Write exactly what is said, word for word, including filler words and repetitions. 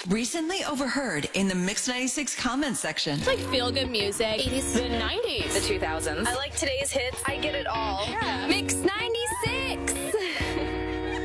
Recently overheard in the Mix ninety-six comments section. It's like feel-good music. eighties. The nineties. The two thousands. I like today's hits. I get it all. Yeah.